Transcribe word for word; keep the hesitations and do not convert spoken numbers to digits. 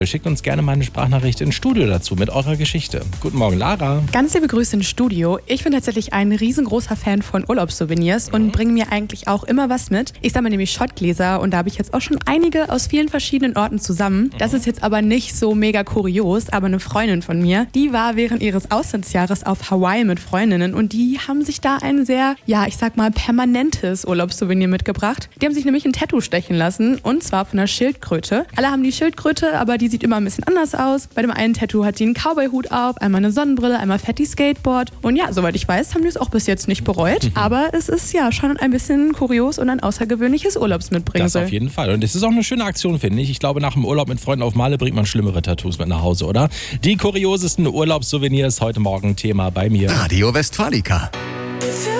Schickt uns gerne mal eine Sprachnachricht ins Studio dazu mit eurer Geschichte. Guten Morgen, Lara. Ganz liebe Grüße ins Studio. Ich bin tatsächlich ein riesengroßer Fan von Urlaubssouvenirs und Mhm. bringe mir eigentlich auch immer was mit. Ich sammle nämlich Schottgläser und da habe ich jetzt auch schon einige aus vielen verschiedenen Orten zusammen. Das ist jetzt aber nicht so mega kurios, aber eine Freundin von mir, die war während ihres Auslandsjahres auf Hawaii mit Freundinnen und die haben sich da ein sehr, ja, ich sag mal, permanentes Urlaubssouvenir mitgebracht. Die haben sich nämlich ein Tattoo stechen lassen und zwar von einer Schildkröte. Alle haben die Schildkröte, aber die sieht immer ein bisschen anders aus. Bei dem einen Tattoo hat sie einen Cowboy-Hut auf, einmal eine Sonnenbrille, einmal Fatty Skateboard. Und ja, soweit ich weiß, haben die es auch bis jetzt nicht bereut. Mhm. Aber es ist ja schon ein bisschen kurios und ein außergewöhnliches Urlaubsmitbringsel. Das auf jeden Fall. Und es ist auch eine schöne Aktion, finde ich. Ich glaube, nach dem Urlaub mit Freunden auf Male bringt man schlimmere Tattoos mit nach Hause, oder? Die kuriosesten Urlaubssouvenirs heute Morgen Thema bei mir. Radio Westfalica.